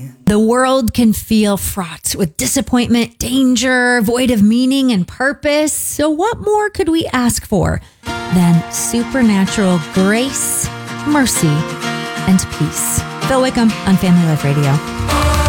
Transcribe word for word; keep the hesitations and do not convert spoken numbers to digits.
The world can feel fraught with disappointment, danger, void of meaning and purpose. So what more could we ask for than supernatural grace, mercy, and peace? Phil Wickham on Family Life Radio.